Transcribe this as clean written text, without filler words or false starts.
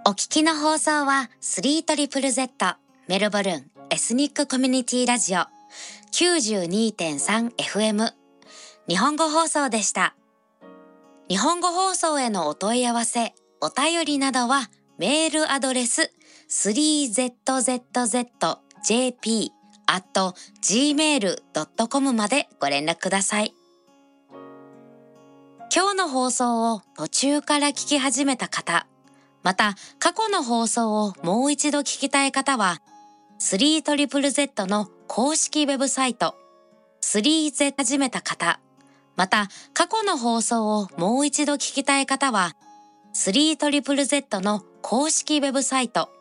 お聞きの放送は 3ZZZ メルボルンエスニックコミュニティラジオ 92.3FM 日本語放送でした。日本語放送へのお問い合わせ、お便りなどはメールアドレス 3zzjp@gmail.com までご連絡ください。今日の放送を途中から聞き始めた方、また過去の放送をもう一度聞きたい方は 3ZZZ の公式ウェブサイト 3Z 始めた方、また過去の放送をもう一度聞きたい方は 3ZZZ の公式ウェブサイト